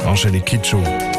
Angelique Kidjo.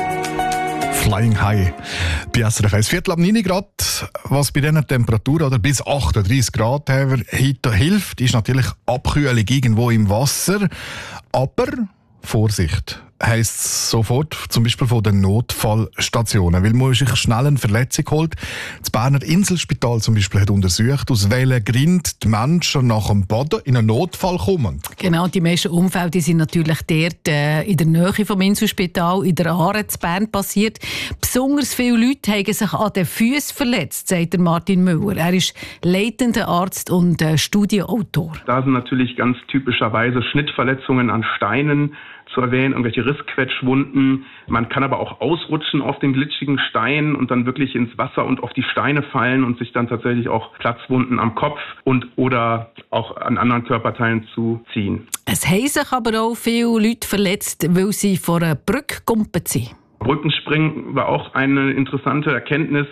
Flying High. Bei SRF 1, 8:45 Grad. Was bei diesen Temperaturen oder bis 38 Grad heute hilft, ist natürlich Abkühlung irgendwo im Wasser. Aber Vorsicht heisst sofort, zum Beispiel von den Notfallstationen, weil man sich schnell eine Verletzung holt. Das Berner Inselspital zum Beispiel hat untersucht, aus welchen Gründen die Menschen nach dem Baden in einen Notfall kommen. Genau, die meisten Unfälle die sind natürlich dort in der Nähe vom Inselspital, in der Aare zu Bern passiert. Besonders viele Leute haben sich an den Füßen verletzt, sagt der Martin Müller. Er ist leitender Arzt und Studienautor. Da sind natürlich ganz typischerweise Schnittverletzungen an Steinen zu erwähnen, irgendwelche Rissquetschwunden. Man kann aber auch ausrutschen auf den glitschigen Stein und dann wirklich ins Wasser und auf die Steine fallen und sich dann tatsächlich auch Platzwunden am Kopf und oder auch an anderen Körperteilen zuziehen. Es haben sich aber auch viele Leute verletzt, weil sie vor einer Brücke gekumpelt sind. Brückenspringen war auch eine interessante Erkenntnis,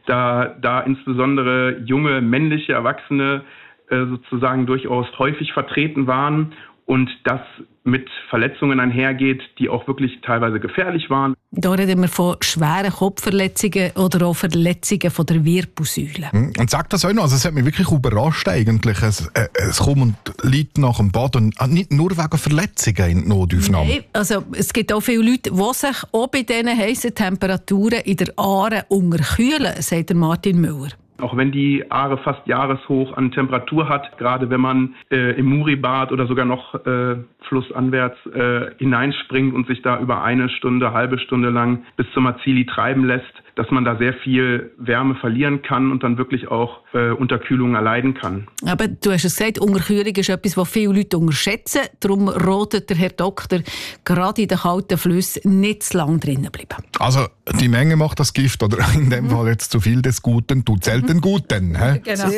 da insbesondere junge männliche Erwachsene sozusagen durchaus häufig vertreten waren und das mit Verletzungen einhergeht, die auch wirklich teilweise gefährlich waren. Da reden wir von schweren Kopfverletzungen oder auch Verletzungen von der Wirbelsäule. Und sag das auch noch, also es hat mich wirklich überrascht eigentlich. Es kommen Leute nach dem Baden, nicht nur wegen Verletzungen in die Notaufnahme. Nein, also es gibt auch viele Leute, die sich auch bei diesen heissen Temperaturen in der Aare unterkühlen, sagt Martin Müller. Auch wenn die Aare fast jahreshoch an Temperatur hat, gerade wenn man im Muri-Bad oder sogar noch flussanwärts hineinspringt und sich da über eine Stunde, halbe Stunde lang bis zum Mazili treiben lässt, dass man da sehr viel Wärme verlieren kann und dann wirklich auch Unterkühlung erleiden kann. Aber du hast es gesagt, Unterkühlung ist etwas, was viele Leute unterschätzen. Darum rotet der Herr Doktor, gerade in den kalten Flüssen nicht zu lange drinnen bleiben. Also die Menge macht das Gift, oder in dem Fall jetzt zu viel des Guten tut selten Guten. Genau.